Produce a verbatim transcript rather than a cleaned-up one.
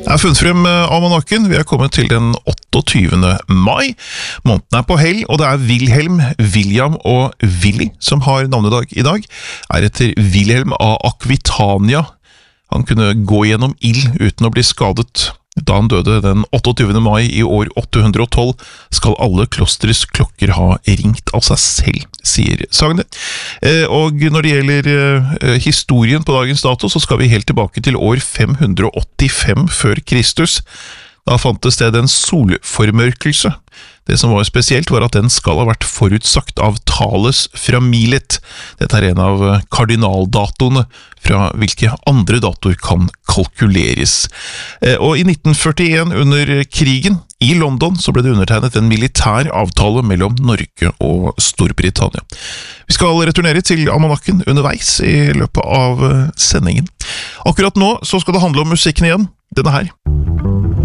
Jeg har funnet frem almanakken. Vi er kommet til den otteogtyvende mai. Måneden er på hell, og det er Wilhelm, William og Willy som har navnedag i dag. Er etter Wilhelm av Aquitania. Han kunne gå gjennom ild uten å bli skadet. Da han døde den otteogtyvende mai i år åtte hundre og tolv, skal alle klostres klokker ha ringt av seg selv, sier sagnet. Og når det gjelder historien på dagens dato, så skal vi helt tilbake til år fem hundre og åttifem før Kristus. Da fant det sted en solformørkelse. Det som var spesielt var at den skal ha vært forutsagt av Thales fra Milet. Dette er en av kardinaldatoene fra hvilke andre datoer kan kalkuleres. Og i nitten førtien under krigen i London så ble det undertegnet en militær avtale mellom Norge og Storbritannia. Vi skal returnere til almanakken underveis i løpet av sendingen. Akkurat nå så skal det handle om musikken igjen. Denne her